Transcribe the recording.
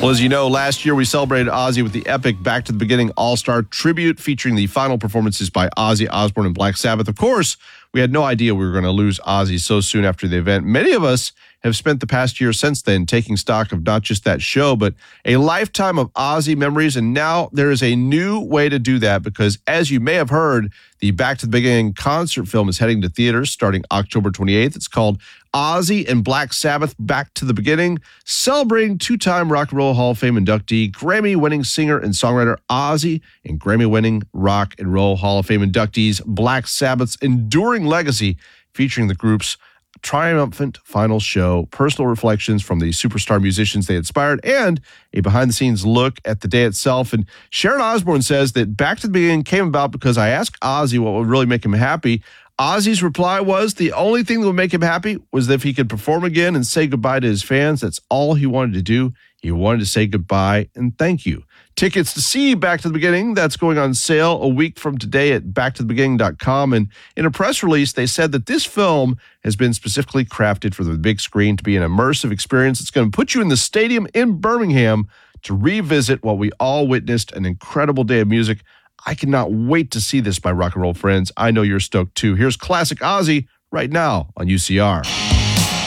Well, as you know, last year we celebrated Ozzy with the epic Back to the Beginning All-Star tribute featuring the final performances by Ozzy Osbourne and Black Sabbath. Of course, we had no idea we were going to lose Ozzy so soon after the event. Many of us have spent the past year since then taking stock of not just that show, but a lifetime of Ozzy memories. And now there is a new way to do that because, as you may have heard, the Back to the Beginning concert film is heading to theaters starting October 28th. It's called Ozzy and Black Sabbath Back to the Beginning, celebrating two-time Rock and Roll Hall of Fame inductee, Grammy-winning singer and songwriter Ozzy, and Grammy-winning Rock and Roll Hall of Fame inductees Black Sabbath's enduring legacy, featuring the group's triumphant final show, personal reflections from the superstar musicians they inspired, and a behind-the-scenes look at the day itself. And Sharon Osbourne says that Back to the Beginning came about because I asked Ozzy what would really make him happy. Ozzy's reply was the only thing that would make him happy was if he could perform again and say goodbye to his fans. That's all he wanted to do. He wanted to say goodbye and thank you. Tickets to see Back to the Beginning, that's going on sale a week from today at backtothebeginning.com. And in a press release, they said that this film has been specifically crafted for the big screen to be an immersive experience. It's going to put you in the stadium in Birmingham to revisit what we all witnessed, an incredible day of music. I cannot wait to see this, my rock and roll friends. I know you're stoked too. Here's classic Ozzy right now on UCR.